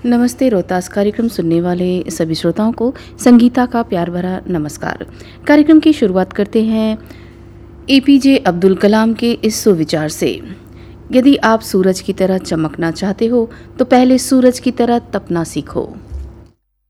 नमस्ते रोहतास कार्यक्रम सुनने वाले सभी श्रोताओं को संगीता का प्यार भरा नमस्कार। कार्यक्रम की शुरुआत करते हैं एपीजे अब्दुल कलाम के इस सुविचार से। यदि आप सूरज की तरह चमकना चाहते हो तो पहले सूरज की तरह तपना सीखो।